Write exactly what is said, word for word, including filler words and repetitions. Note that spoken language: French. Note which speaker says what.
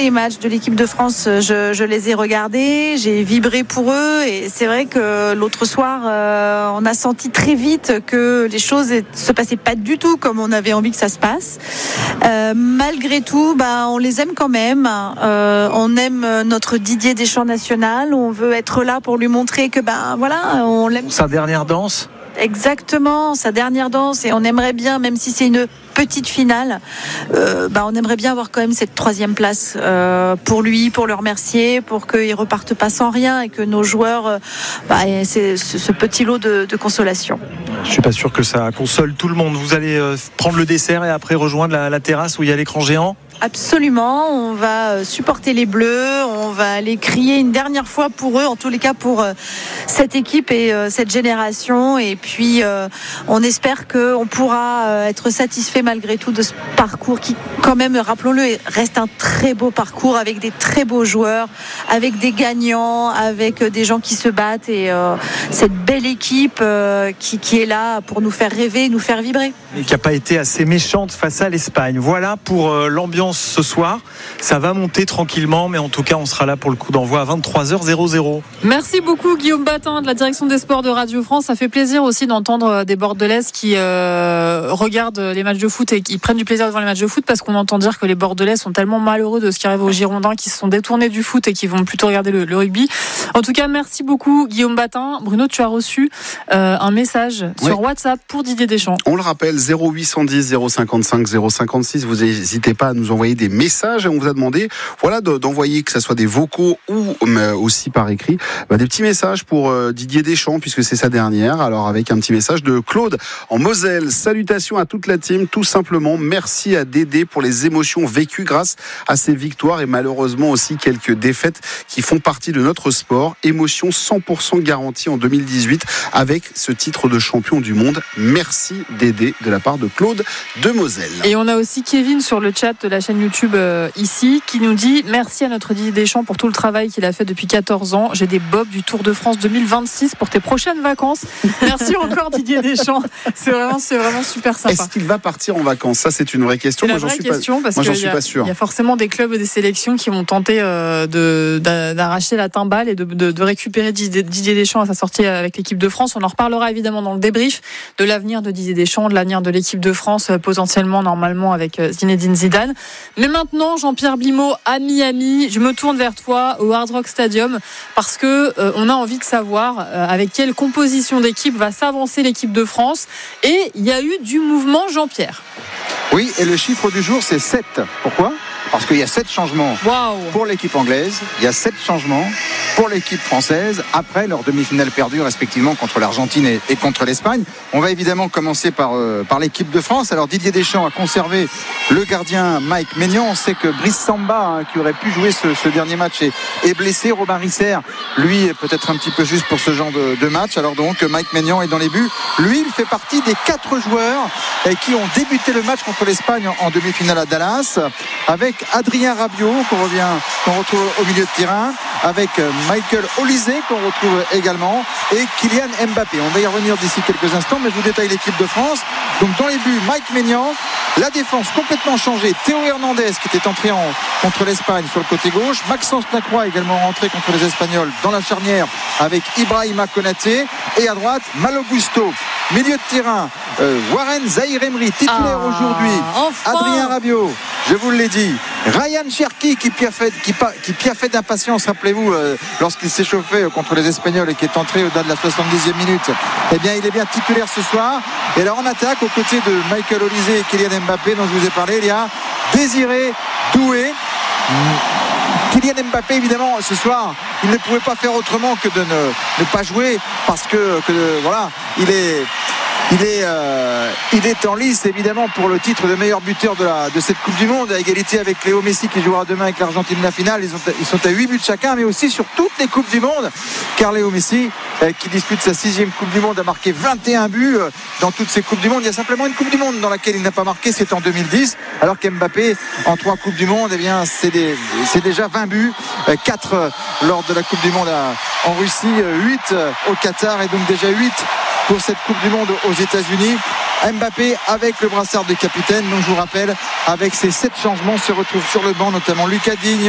Speaker 1: les matchs de l'équipe de France, je, je les ai regardés, j'ai vibré pour eux et c'est vrai que l'autre soir, euh, on a senti très vite que les choses ne se passaient pas du tout comme on avait envie que ça se passe. Euh, malgré tout, bah, on les aime quand même. Euh, on aime notre Didier Deschamps national. On veut être là pour lui montrer que, ben voilà, on l'aime.
Speaker 2: Sa dernière danse.
Speaker 1: Exactement, sa dernière danse, et on aimerait bien, même si c'est une petite finale, euh, bah on aimerait bien avoir quand même cette troisième place euh, pour lui, pour le remercier, pour qu'il reparte pas sans rien et que nos joueurs, euh, bah, c'est ce, ce petit lot de, de consolation.
Speaker 2: Je suis pas sûr que ça console tout le monde. Vous allez euh, prendre le dessert et après rejoindre la, la terrasse où il y a l'écran géant.
Speaker 1: Absolument, on va supporter les Bleus, on va aller crier une dernière fois pour eux, en tous les cas pour euh, cette équipe et euh, cette génération, et puis euh, on espère qu'on pourra euh, être satisfait malgré tout de ce parcours qui, quand même, rappelons-le, reste un très beau parcours avec des très beaux joueurs, avec des gagnants, avec des gens qui se battent, et euh, cette belle équipe euh, qui, qui est là pour nous faire rêver, nous faire vibrer.
Speaker 2: Et qui n'a pas été assez méchante face à l'Espagne. Voilà pour euh, l'ambiance ce soir. Ça va monter tranquillement, mais en tout cas, on sera là pour le coup d'envoi à vingt-trois heures.
Speaker 3: Merci beaucoup, Guillaume Batin, de la direction des sports de Radio France. Ça fait plaisir aussi d'entendre des Bordelaises qui euh, regardent les matchs de foot et qui prennent du plaisir devant les matchs de foot, parce qu'on entend dire que les Bordelais sont tellement malheureux de ce qui arrive aux Girondins, qui se sont détournés du foot et qui vont plutôt regarder le, le rugby. En tout cas, merci beaucoup, Guillaume Batin. Bruno, tu as reçu euh, un message
Speaker 4: oui.
Speaker 3: sur WhatsApp pour Didier Deschamps.
Speaker 4: On le rappelle, zéro huit cent dix zéro cinquante-cinq zéro cinquante-six. Vous n'hésitez pas à nous envoyer des messages, et on vous a demandé voilà, de, d'envoyer, que ce soit des vocaux ou mais aussi par écrit, bah, des petits messages pour euh, Didier Deschamps, puisque c'est sa dernière. Alors avec un petit message de Claude en Moselle. Salutations à toute la team, tout simplement merci à Dédé pour les émotions vécues grâce à ces victoires, et malheureusement aussi quelques défaites qui font partie de notre sport. Émotion cent pour cent garantie en deux mille dix-huit avec ce titre de champion du monde. Merci Dédé, de la part de Claude de Moselle.
Speaker 3: Et on a aussi Kevin sur le chat de la chaîne YouTube euh, ici, qui nous dit merci à notre Didier Deschamps pour tout le travail qu'il a fait depuis quatorze ans. J'ai des bobs du Tour de France deux mille vingt-six pour tes prochaines vacances. Merci encore Didier Deschamps. C'est vraiment, c'est vraiment super sympa.
Speaker 4: Est-ce qu'il va partir en vacances ? Ça, c'est une vraie question.
Speaker 3: C'est
Speaker 4: Moi,
Speaker 3: la
Speaker 4: j'en
Speaker 3: vraie
Speaker 4: suis
Speaker 3: question,
Speaker 4: pas,
Speaker 3: parce
Speaker 4: moi, j'en
Speaker 3: qu'il
Speaker 4: suis
Speaker 3: y a,
Speaker 4: pas sûr.
Speaker 3: Il y a forcément des clubs et des sélections qui vont tenter euh, de, d'arracher la timbale et de, de, de récupérer Didier Deschamps à sa sortie avec l'équipe de France. On en reparlera évidemment dans le débrief de l'avenir de Didier Deschamps, de l'avenir de l'équipe de France, potentiellement, normalement, avec Zinedine Zidane. Mais maintenant, Jean-Pierre Blimaud à Miami, je me tourne vers toi au Hard Rock Stadium, parce que euh, on a envie de savoir euh, avec quelle composition d'équipe va s'avancer l'équipe de France. Et il y a eu du mouvement, Jean-Pierre.
Speaker 5: Oui, et le chiffre du jour, c'est sept. Pourquoi ? Parce qu'il y a sept changements
Speaker 3: wow.
Speaker 5: pour l'équipe anglaise, il y a sept changements pour l'équipe française après leur demi-finale perdue respectivement contre l'Argentine et, et contre l'Espagne. On va évidemment commencer par, euh, par l'équipe de France. Alors Didier Deschamps a conservé le gardien Mike Maignan. On sait que Brice Samba, hein, qui aurait pu jouer ce, ce dernier match, est, est blessé. Robin Risser, lui, est peut-être un petit peu juste pour ce genre de, de match. Alors donc Mike Maignan est dans les buts. Lui, il fait partie des quatre joueurs eh, qui ont débuté le match contre l'Espagne en, en demi-finale à Dallas, avec Adrien Rabiot qu'on revient, qu'on retrouve au milieu de terrain, avec Michael Olise qu'on retrouve également, et Kylian Mbappé. On va y revenir d'ici quelques instants, mais je vous détaille l'équipe de France. Donc dans les buts, Mike Maignan. La défense complètement changée. Théo Hernandez qui était entré en, contre l'Espagne sur le côté gauche. Maxence Lacroix également rentré contre les Espagnols dans la charnière avec Ibrahima Konaté. Et à droite, Malo Gusto. Milieu de terrain, euh, Warren Zahir Emery, titulaire ah, aujourd'hui.
Speaker 3: Enfin.
Speaker 5: Adrien Rabiot, je vous l'ai dit. Ryan Cherki qui piaffait, qui, qui piaffait d'impatience, rappelez-vous, euh, lorsqu'il s'est chauffé contre les Espagnols et qui est entré au-delà de la soixante-dixième minute. Eh bien, il est bien titulaire ce soir. Et alors, en attaque, aux côtés de Michael Olise et Kylian Mbappé, dont je vous ai parlé, il y a Désiré Doué. Kylian Mbappé, évidemment, ce soir, il ne pouvait pas faire autrement que de ne, ne pas jouer, parce que, que voilà, il est... Il est, euh, il est en lice évidemment pour le titre de meilleur buteur de, la, de cette Coupe du Monde, à égalité avec Léo Messi qui jouera demain avec l'Argentine la finale. Ils, ont, ils sont à huit buts chacun, mais aussi sur toutes les Coupes du Monde, car Léo Messi euh, qui dispute sa sixième Coupe du Monde a marqué vingt et un buts euh, dans toutes ces Coupes du Monde. Il y a simplement une Coupe du Monde dans laquelle il n'a pas marqué, c'est en deux mille dix, alors qu'Mbappé en trois Coupes du Monde, eh bien, c'est, des, c'est déjà vingt buts, euh, quatre euh, lors de la Coupe du Monde à, en Russie, euh, huit euh, au Qatar, et donc déjà huit pour cette Coupe du Monde aux États-Unis. Mbappé avec le brassard de capitaine, donc je vous rappelle, avec ses sept changements, se retrouve sur le banc, notamment Lucas Digne,